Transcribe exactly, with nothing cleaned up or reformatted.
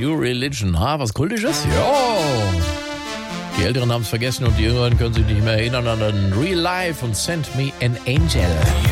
New Religion. Ha, was Kultisches? Ja. Die Älteren haben es vergessen und die Jüngeren können sich nicht mehr erinnern an Real Life und Send Me an Angel.